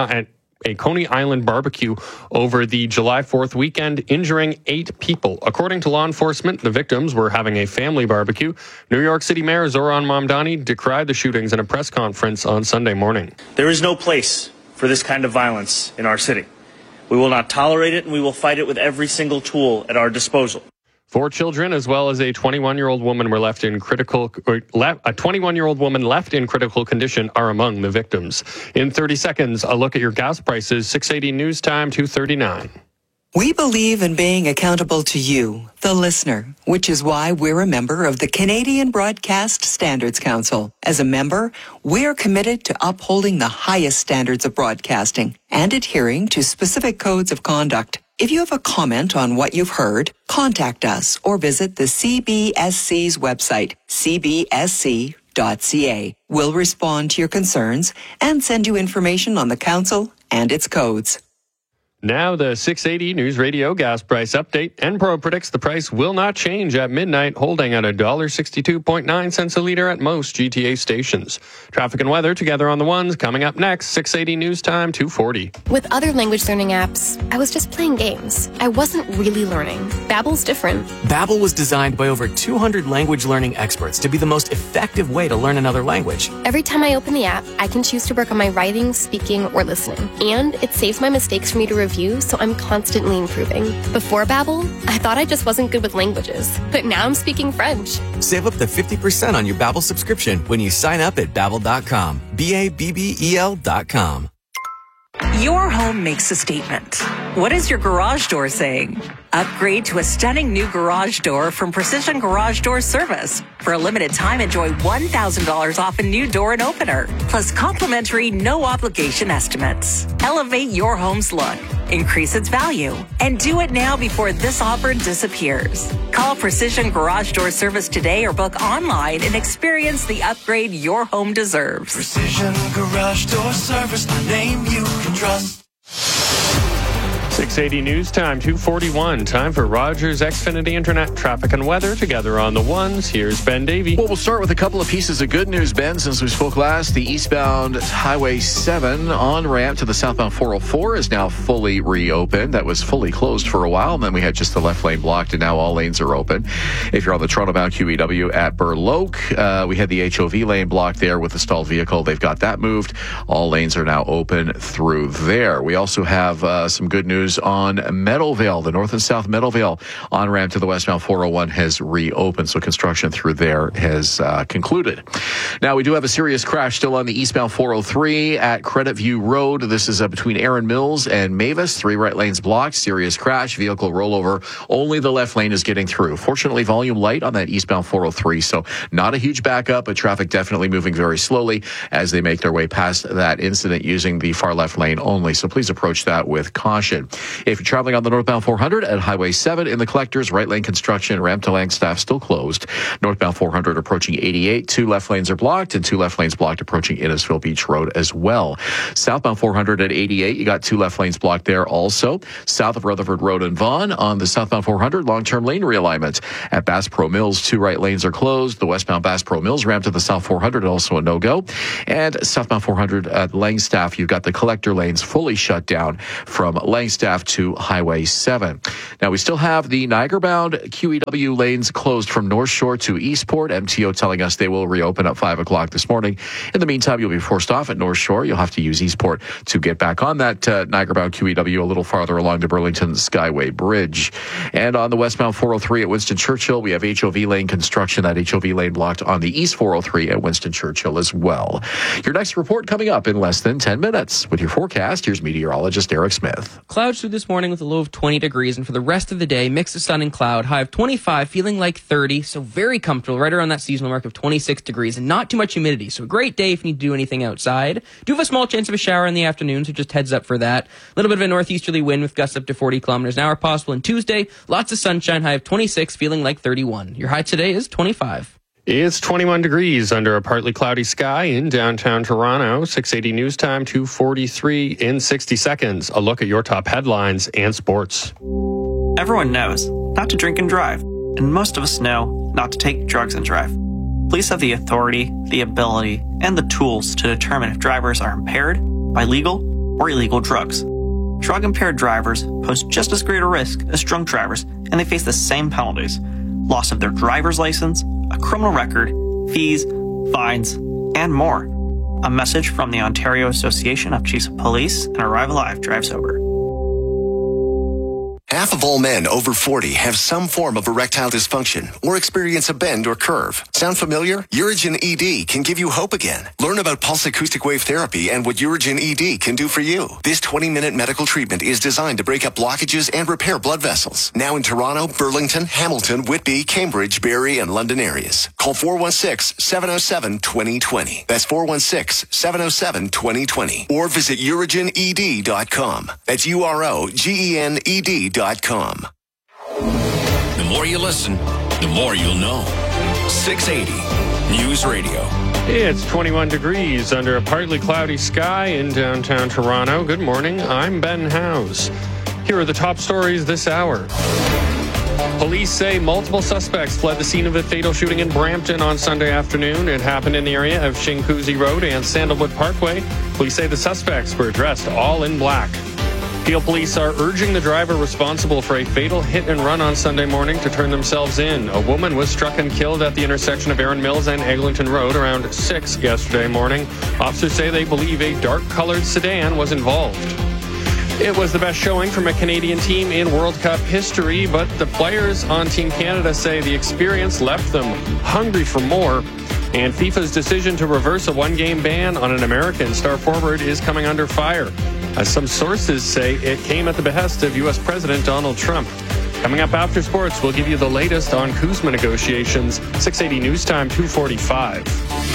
Island barbecue over the July 4th weekend, injuring 8 people. According to law enforcement, the victims were having a family barbecue. New York City Mayor Zoran Mamdani decried the shootings in a press conference on Sunday morning. There is no place for this kind of violence in our city. We will not tolerate it, and we will fight it with every single tool at our disposal. 4 children, as well as a 21-year-old woman, were left in critical. A 21-year-old woman left in critical condition are among the victims. In 30 seconds, a look at your gas prices. 680 News Time, 2:39. We believe in being accountable to you, the listener, which is why we're a member of the Canadian Broadcast Standards Council. As a member, we're committed to upholding the highest standards of broadcasting and adhering to specific codes of conduct. If you have a comment on what you've heard, contact us or visit the CBSC's website, cbsc.ca. We'll respond to your concerns and send you information on the council and its codes. Now the 680 News Radio gas price update. Enpro predicts the price will not change at midnight, holding at $1.62.9 a liter at most GTA stations. Traffic and weather together on the ones coming up next. 680 News Time, 2:40. With other language learning apps, I was just playing games. I wasn't really learning. Babbel's different. Babbel was designed by over 200 language learning experts to be the most effective way to learn another language. Every time I open the app, I can choose to work on my writing, speaking, or listening. And it saves my mistakes for me to review, so I'm constantly improving. Before Babbel, I thought I just wasn't good with languages, but now I'm speaking French. Save up to 50% on your Babbel subscription when you sign up at Babbel.com. Babbel.com. Your home makes a statement. What is your garage door saying? Upgrade to a stunning new garage door from Precision Garage Door Service. For a limited time, enjoy $1,000 off a new door and opener, plus complimentary no-obligation estimates. Elevate your home's look, increase its value, and do it now before this offer disappears. Call Precision Garage Door Service today or book online and experience the upgrade your home deserves. Precision Garage Door Service, the name you can trust. 680 News Time, 2:41. Time for Rogers Xfinity Internet traffic and weather together on the ones. Here's Ben Davey. Well, we'll start with a couple of pieces of good news, Ben. Since we spoke last, the eastbound Highway 7 on-ramp to the southbound 404 is now fully reopened. That was fully closed for a while, and then we had just the left lane blocked, and now all lanes are open. If you're on the Toronto-bound QEW at Burloak, we had the HOV lane blocked there with the stalled vehicle. They've got that moved. All lanes are now open through there. We also have some good news on Meadowvale. The north and south Meadowvale on-ramp to the westbound 401 has reopened, so construction through there has concluded. Now, we do have a serious crash still on the eastbound 403 at Credit View Road. This is between Erin Mills and Mavis. 3 right lanes blocked. Serious crash. Vehicle rollover. Only the left lane is getting through. Fortunately, volume light on that eastbound 403, so not a huge backup, but traffic definitely moving very slowly as they make their way past that incident using the far left lane only. So please approach that with caution. If you're traveling on the northbound 400 at Highway 7 in the collectors, right lane construction, ramp to Langstaff still closed. Northbound 400 approaching 88. 2 left lanes are blocked and 2 left lanes blocked approaching Innisfil Beach Road as well. Southbound 400 at 88, you got 2 left lanes blocked there also. South of Rutherford Road and Vaughan on the southbound 400, long-term lane realignment. At Bass Pro Mills, 2 right lanes are closed. The westbound Bass Pro Mills ramp to the south 400 also a no-go. And southbound 400 at Langstaff, you've got the collector lanes fully shut down from Langstaff to Highway 7. Now, we still have the Niagara-bound QEW lanes closed from North Shore to Eastport. MTO telling us they will reopen at 5 o'clock this morning. In the meantime, you'll be forced off at North Shore. You'll have to use Eastport to get back on that Niagara-bound QEW a little farther along the Burlington Skyway Bridge. And on the westbound 403 at Winston Churchill, we have HOV lane construction. That HOV lane blocked on the East 403 at Winston Churchill as well. Your next report coming up in less than 10 minutes. With your forecast, here's meteorologist Eric Smith. Clouds through this morning with a low of 20 degrees, and for the rest of the day, mix of sun and cloud, high of 25, feeling like 30, so very comfortable, right around that seasonal mark of 26 degrees, and not too much humidity, so a great day if you need to do anything outside. Do have a small chance of a shower in the afternoon, so just heads up for that. A little bit of a northeasterly wind with gusts up to 40 kilometers an hour possible. And Tuesday, lots of sunshine, high of 26, feeling like 31. Your high today is 25. It's 21 degrees under a partly cloudy sky in downtown Toronto. 680 News Time, 2:43 in 60 seconds. A look at your top headlines and sports. Everyone knows not to drink and drive, and most of us know not to take drugs and drive. Police have the authority, the ability, and the tools to determine if drivers are impaired by legal or illegal drugs. Drug-impaired drivers pose just as great a risk as drunk drivers, and they face the same penalties: loss of their driver's license, a criminal record, fees, fines, and more. A message from the Ontario Association of Chiefs of Police and Arrive Alive Drive Sober. Half of all men over 40 have some form of erectile dysfunction or experience a bend or curve. Sound familiar? Urigen ED can give you hope again. Learn about pulse acoustic wave therapy and what Urigen ED can do for you. This 20-minute medical treatment is designed to break up blockages and repair blood vessels. Now in Toronto, Burlington, Hamilton, Whitby, Cambridge, Barrie, and London areas. Call 416-707-2020. That's 416-707-2020. Or visit urigened.com. That's UROGENED.com. The more you listen, the more you'll know. 680 News Radio. It's 21 degrees under a partly cloudy sky in downtown Toronto. Good morning. I'm Ben Howes. Here are the top stories this hour. Police say multiple suspects fled the scene of a fatal shooting in Brampton on Sunday afternoon. It happened in the area of Shinkuzi Road and Sandalwood Parkway. Police say the suspects were dressed all in black. Peel police are urging the driver responsible for a fatal hit and run on Sunday morning to turn themselves in. A woman was struck and killed at the intersection of Erin Mills and Eglinton Road around 6 yesterday morning. Officers say they believe a dark-colored sedan was involved. It was the best showing from a Canadian team in World Cup history, but the players on Team Canada say the experience left them hungry for more. And FIFA's decision to reverse a one-game ban on an American star forward is coming under fire, as some sources say it came at the behest of U.S. President Donald Trump. Coming up after sports, we'll give you the latest on Kuzma negotiations. 680 News Time, 2:45.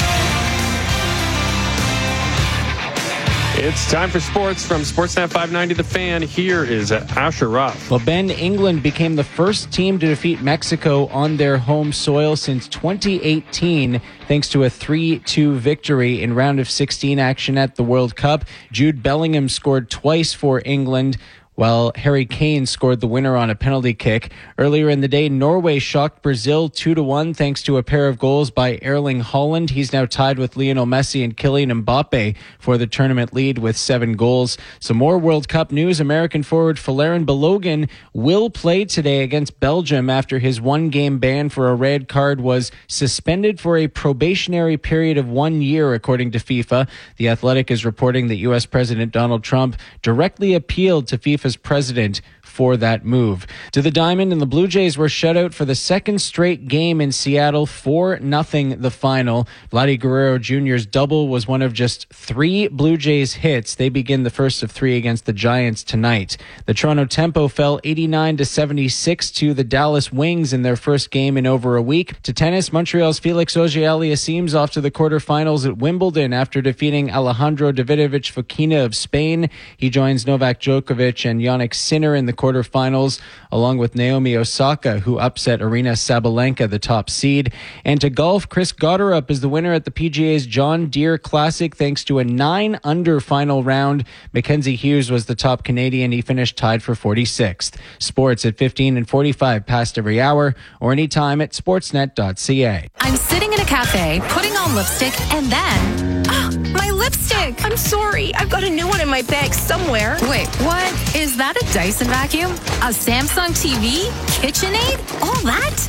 It's time for sports from Sportsnet 590 The Fan. Here is Asher Ruff. Well, Ben, England became the first team to defeat Mexico on their home soil since 2018, thanks to a 3-2 victory in round of 16 action at the World Cup. Jude Bellingham scored twice for England, while Harry Kane scored the winner on a penalty kick. Earlier in the day, Norway shocked Brazil 2-1 thanks to a pair of goals by Erling Haaland. He's now tied with Lionel Messi and Kylian Mbappe for the tournament lead with 7 goals. Some more World Cup news. American forward Folarin Balogun will play today against Belgium after his 1-game ban for a red card was suspended for a probationary period of 1 year, according to FIFA. The Athletic is reporting that U.S. President Donald Trump directly appealed to FIFA's president for that move. To the diamond, and the Blue Jays were shut out for the second straight game in Seattle, 4-0 the final. Vladdy Guerrero Jr.'s double was one of just 3 Blue Jays hits. They begin the first of 3 against the Giants tonight. The Toronto Tempo fell 89-76 to the Dallas Wings in their first game in over a week. To tennis, Montreal's Felix Auger-Aliassime's off to the quarterfinals at Wimbledon after defeating Alejandro Davidovich Fokina of Spain. He joins Novak Djokovic and Jannik Sinner in the quarterfinals, along with Naomi Osaka, who upset Arina Sabalenka, the top seed. And to golf, Chris Gotterup is the winner at the PGA's John Deere Classic thanks to a 9-under final round. Mackenzie Hughes was the top Canadian. He finished tied for 46th. Sports at 15 and 45 past every hour, or anytime at sportsnet.ca. I'm sitting in a cafe, putting on lipstick, and then... my lipstick! I'm sorry, I've got a new one in my bag somewhere. Wait, what? Is that a Dyson vacuum? A Samsung TV? KitchenAid? All that?